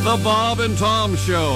The Bob and Tom Show.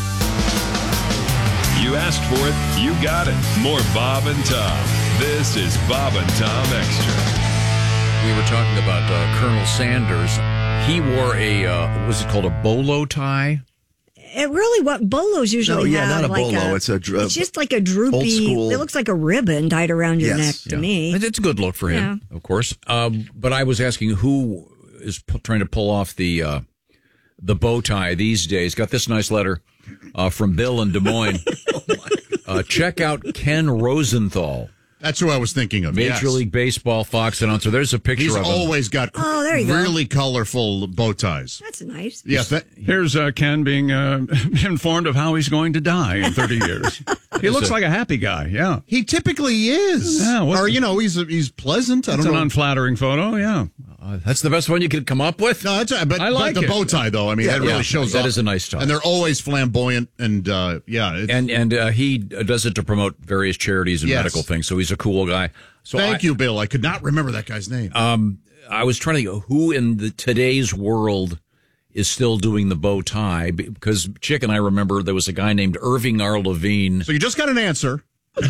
You asked for it, you got it. More Bob and Tom. This is Bob and Tom Extra. We were talking about Colonel Sanders. He wore a, was it called a bolo tie? It really, what bolos usually have. not a like bolo. It's It's just like a droopy, old school. It looks like a ribbon tied around your neck to me. It's a good look for him, of course. But I was asking who is trying to pull off the bow tie these days. Got this nice letter from Bill in Des Moines. Check out Ken Rosenthal. That's who I was thinking of. Major League Baseball Fox announcer. There's a picture He's of him. always got there you go. really colorful bow ties. That's nice. Yes. Here's Ken being informed of how he's going to die in 30 years. He looks like a happy guy, yeah. He typically is. Yeah, or, he's pleasant. I It's don't an know. unflattering photo, yeah. That's the best one you could come up with? No, that's but, I like but the it. bow tie, though, I mean, that really shows up. That is a nice tie. And they're always flamboyant, and And he does it to promote various charities and medical things, so he's a cool guy. So Thank you, Bill. I could not remember that guy's name. I was trying to think who in today's world is still doing the bow tie, because Chick and I remember there was a guy named Irving R. Levine. So you just got an answer.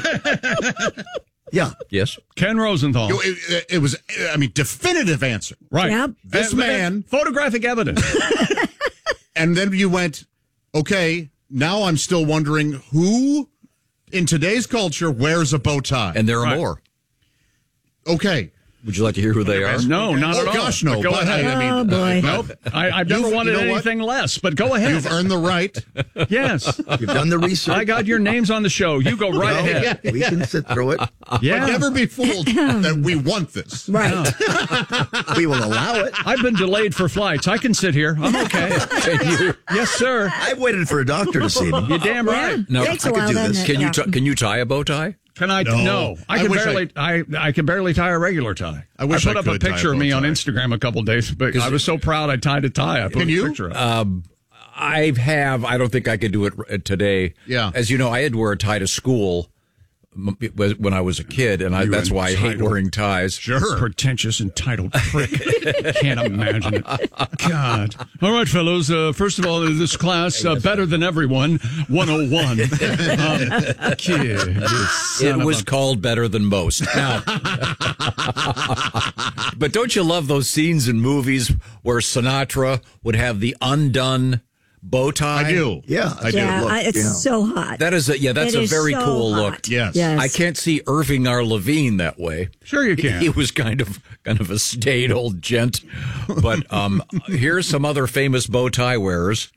Yeah. Yes. Ken Rosenthal. It was, definitive answer. Right. Yep. This man. Photographic evidence. And then you went, okay, now I'm still wondering who in today's culture wears a bow tie. And there are more. Okay. Would you like to hear who they are? No, not at all. Oh, gosh, no. But go But ahead. boy. Nope. I've never wanted anything less, but go ahead. You've earned the right. Yes. You've done the research. I got your names on the show. You go right ahead. We can sit through it. Yeah. Never be fooled that we want this. Right. We will allow it. I've been delayed for flights. I can sit here. I'm okay. Yes, sir. I've waited for a doctor to see me. You're damn right. No, Takes I a could while, do doesn't this. it? Can you tie a bow tie? Can I? No. I I can wish barely. I can barely tie a regular tie. I wish put I up a could tie a picture of bow me on tie. Instagram a couple days, but I was so proud I tied a tie. I put Can a you? picture up. I don't think I could do it today. Yeah. As you know, I had to wear a tie to school when I was a kid, and that's why I hate entitled. wearing ties. Sure. Pretentious, entitled prick. Can't imagine it. God. All right, fellows. First of all, this class, Better Than Everyone, 101. Kid, It was called Better Than Most. Now, but don't you love those scenes in movies where Sinatra would have the undone bow tie? I do. Yeah. I do. Yeah, Look, it's so hot. That's It a is very so cool hot. look. Yes. I can't see Irving R. Levine that way. Sure you can. He was kind of a staid old gent. But here's some other famous bow tie wearers.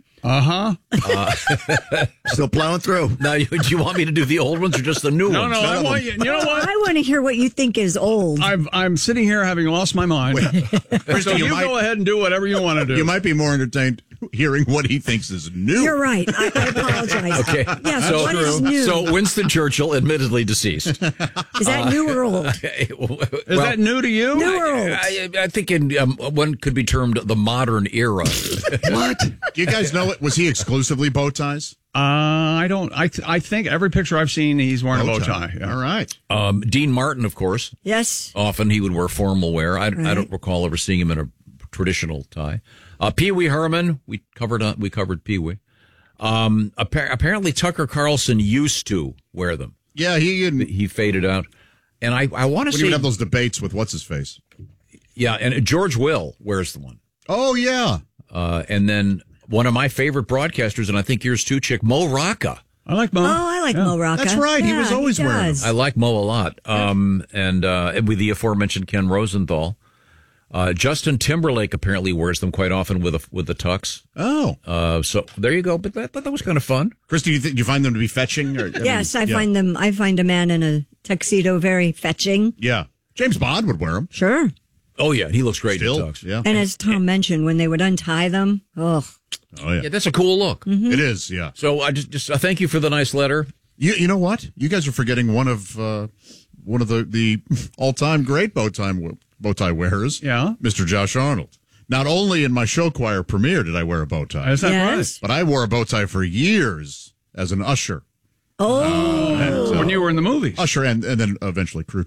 Still plowing through. Now, do you want me to do the old ones or just the new No, ones? I want you. You know what? I want to hear what you think is old. I'm sitting here having lost my mind. Christy, So you go ahead and do whatever you want to do. You might be more entertained hearing what he thinks is new. You're right. I apologize. Okay. Yes, what is new? So Winston Churchill, admittedly deceased. Is that new or old? Is that new to you? New or old? I think one could be termed the modern era. What? Do you guys know it? Was he exclusively bow ties? I don't. I think every picture I've seen, he's wearing a bow tie. Yeah. All right. Dean Martin, of course. Yes. Often he would wear formal wear. I don't recall ever seeing him in a traditional tie. Pee Wee Herman, we covered Pee Wee. Apparently Tucker Carlson used to wear them. Yeah, He faded out, and I want to when say you would have those debates with what's his face. yeah, and George Will wears the one. Oh yeah. And then one of my favorite broadcasters, and I think yours too, Chick, Mo Rocca. I like Mo. Oh, I like Mo Rocca. That's right. He was always wearing does. I like Mo a lot. And with the aforementioned Ken Rosenthal. Justin Timberlake apparently wears them quite often with the tux. Oh. So there you go. But that was kind of fun. Christy, do you find them to be fetching? Yes, I find a man in a tuxedo very fetching. Yeah. James Bond would wear them. Sure. Oh, yeah. He looks great Still, in tux. yeah. And as Tom mentioned, when they would untie them, Oh, yeah. Yeah, that's a cool look. It is, yeah. So I just thank you for the nice letter. You know what? You guys are forgetting one of the all-time great bow tie wearers. Yeah. Mr. Josh Arnold. Not only in my show choir premiere did I wear a bow tie, Is that Yes. but I wore a bow tie for years as an usher. Oh. right? When you were in the movies. Usher and then eventually crew